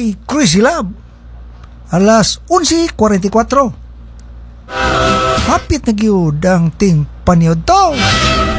kay Crazy Love. Alas 11:44. Hapit na gyud ang ting paniod to.